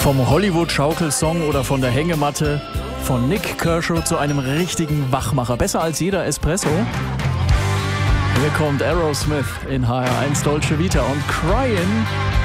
Vom Hollywood-Schaukelsong oder von der Hängematte, von Nik Kershaw zu einem richtigen Wachmacher. Besser als jeder Espresso. Hier kommt Aerosmith in HR1 Dolce Vita und Crying